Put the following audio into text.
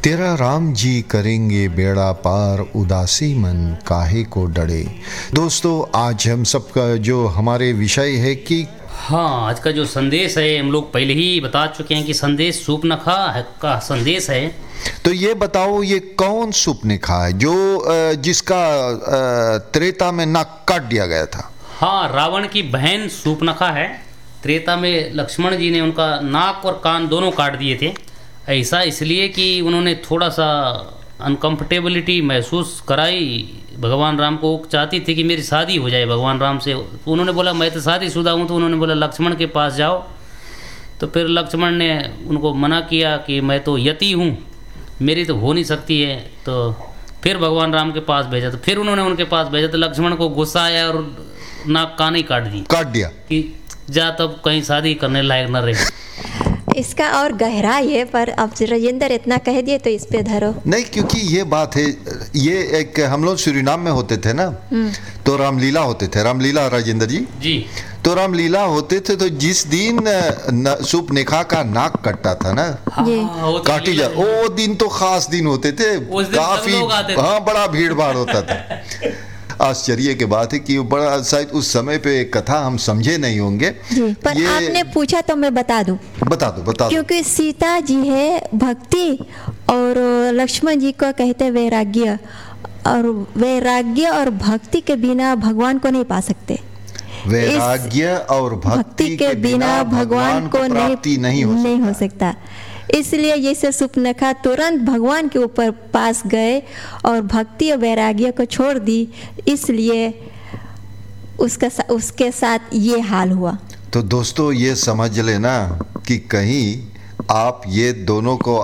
तेरा राम जी करेंगे बेड़ा पार, उदासी मन काहे को डरे। दोस्तों, आज हम सबका जो हमारे विषय है कि हाँ, आज का जो संदेश है हम लोग पहले ही बता चुके हैं कि संदेश सूपनखा का संदेश है। तो ये बताओ, ये कौन सूपनेखा है जो जिसका त्रेता में नाक काट दिया गया था? हाँ, रावण की बहन सूपनखा है। त्रेता में लक्ष्मण जी ने उनका नाक और कान दोनों काट दिए थे। ऐसा इसलिए कि उन्होंने थोड़ा सा अनकम्फर्टेबिलिटी महसूस कराई। भगवान राम को चाहती थी कि मेरी शादी हो जाए भगवान राम से। तो उन्होंने बोला मैं तो शादीशुदा हूँ, तो उन्होंने बोला लक्ष्मण के पास जाओ। तो फिर लक्ष्मण ने उनको मना किया कि मैं तो यति हूँ, मेरी तो हो नहीं सकती है। तो फिर भगवान राम के पास भेजा, तो फिर उन्होंने उनके पास भेजा। तो लक्ष्मण को गुस्सा आया और नाक कान ही काट दिया कि जा तब कहीं शादी करने लायक न रहे। इसका और गहराई है, पर अब राजेंद्र इतना कह दिए तो इस पे धरो। नहीं, क्योंकि ये बात है, ये एक हम लोग सूरीनाम में होते थे ना, तो रामलीला होते थे। रामलीला राजेंद्र जी तो रामलीला होते थे, तो जिस दिन सूपनेखा का नाक कटता था ना, काटी जा, वो दिन तो खास दिन होते थे, काफी हाँ बड़ा भीड़ भाड़ होता था। आश्चर्य की बात है कि बड़ा शायद उस समय पे कथा हम समझे नहीं होंगे। पर आपने पूछा तो मैं बता दूं। बता दो। क्योंकि सीता जी है भक्ति और लक्ष्मण जी को कहते वैराग्य, और वैराग्य और भक्ति के बिना भगवान को नहीं पा सकते। वैराग्य और भक्ति के बिना भगवान को प्राप्ति नहीं हो सकता। इसलिए जैसे सूपनखा तुरंत भगवान के ऊपर पास गए और भक्ति और वैराग्य को छोड़ दी, इसलिए उसके साथ ये हाल हुआ। तो दोस्तों, ये समझ लेना कि कहीं आप ये दोनों को